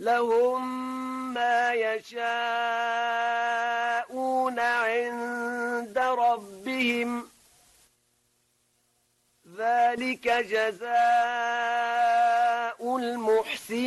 لهم ما يشاءون عند ربهم ذلك جزاء المحسنين